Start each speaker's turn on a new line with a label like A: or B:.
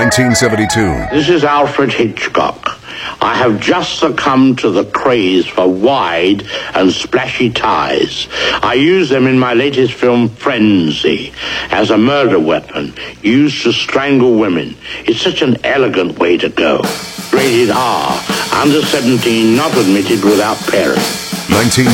A: 1972.
B: This is Alfred Hitchcock. I have just succumbed to the craze for wide and splashy ties. I use them in my latest film, Frenzy, as a murder weapon used to strangle women. It's such an elegant way to go. Rated R. Under 17, not admitted without parents.